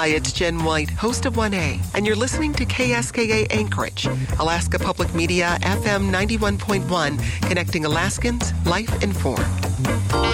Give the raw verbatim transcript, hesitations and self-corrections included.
Hi, it's Jen White, host of one A, and you're listening to K S K A Anchorage, Alaska Public Media, F M ninety-one point one, connecting Alaskans, life informed.